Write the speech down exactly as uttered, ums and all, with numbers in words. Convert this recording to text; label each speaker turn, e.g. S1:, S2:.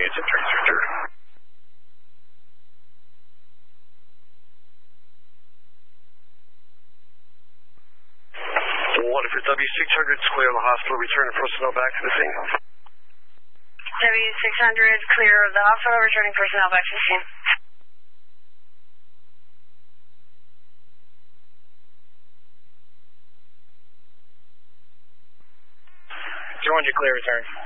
S1: units in transfer. One for W six hundred, clear of the hospital, returning personnel back to the scene.
S2: W six hundred, clear of the hospital, returning personnel back to the scene.
S1: two hundred, clear, return.